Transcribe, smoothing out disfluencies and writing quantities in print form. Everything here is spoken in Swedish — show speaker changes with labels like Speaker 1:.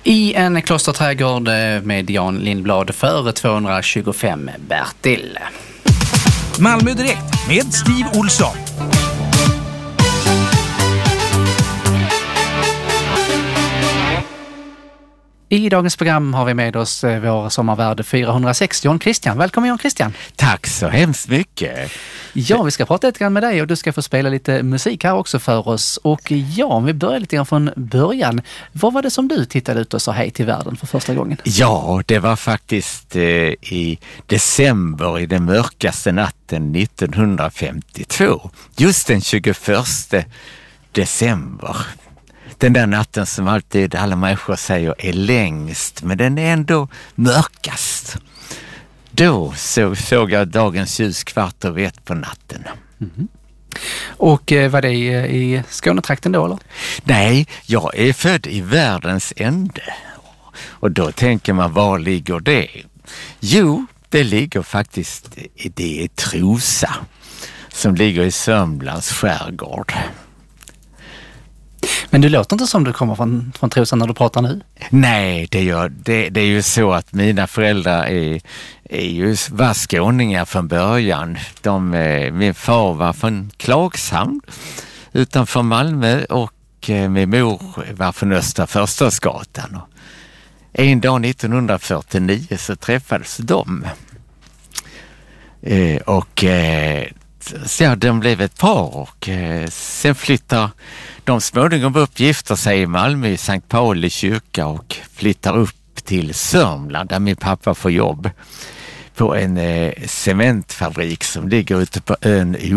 Speaker 1: I en klosterträdgård med Jan Lindblad för 225 Bertil.
Speaker 2: Malmö Direkt med Steve Olsson.
Speaker 1: I dagens program har vi med oss vår sommarvärd 460, John Christian. Välkommen John Christian.
Speaker 3: Tack så hemskt mycket.
Speaker 1: Ja, vi ska prata lite grann med dig och du ska få spela lite musik här också för oss. Och ja, om vi börjar lite grann från början. Vad var det som du tittade ut och sa hej till världen för första gången?
Speaker 3: Ja, det var faktiskt i december, i den mörkaste natten 1952. Just den 21 december. Den där natten som alltid alla människor säger är längst, men den är ändå mörkast. Då såg jag dagens ljus 1:15 på natten.
Speaker 1: Mm. Och var det i Skånetrakten då eller?
Speaker 3: Nej, jag är född i världens ände. Och då tänker man, var ligger det? Jo, det ligger faktiskt i Trosa som ligger i Sörmlands skärgård. Men
Speaker 1: du låter inte som du kommer från Trosa när du pratar nu?
Speaker 3: Nej, det är ju så att mina föräldrar var skåningar från början. Min far var från Klagshamn utanför Malmö och min mor var från Östra Förstadsgatan. En dag 1949 så träffades de. Så de blev ett par och sen flyttar de småningom upp, gifter sig i Malmö i Sankt Pauli kyrka och flyttar upp till Sörmland där min pappa får jobb på en cementfabrik som ligger ute på ön